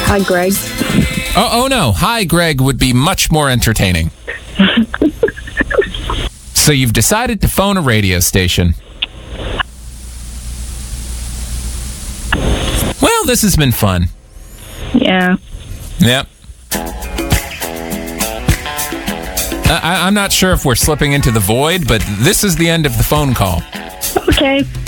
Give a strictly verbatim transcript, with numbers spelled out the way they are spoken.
Hi, Greg. Oh, oh no. Hi, Greg would be much more entertaining. So you've decided to phone a radio station. Well, this has been fun. Yeah. Yep. I, I'm not sure if we're slipping into the void, but this is the end of the phone call. Okay.